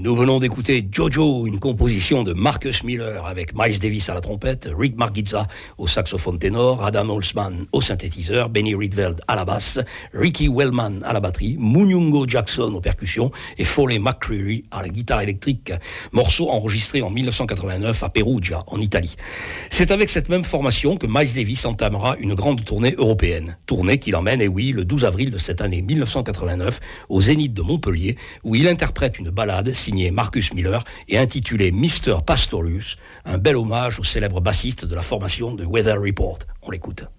Nous venons d'écouter Jojo, une composition de Marcus Miller avec Miles Davis à la trompette, Rick Margizza au saxophone ténor, Adam Holzman au synthétiseur, Benny Rietveld à la basse, Ricky Wellman à la batterie, Munyungo Jackson aux percussions et Foley McCreary à la guitare électrique. Morceau enregistré en 1989 à Perugia, en Italie. C'est avec cette même formation que Miles Davis entamera une grande tournée européenne. Tournée qui l'emmène, et oui, le 12 avril de cette année 1989, au Zénith de Montpellier, où il interprète une ballade signée Marcus Miller et intitulée Mr. Pastorius, un bel hommage au célèbre bassiste de la formation de Weather Report. On l'écoute.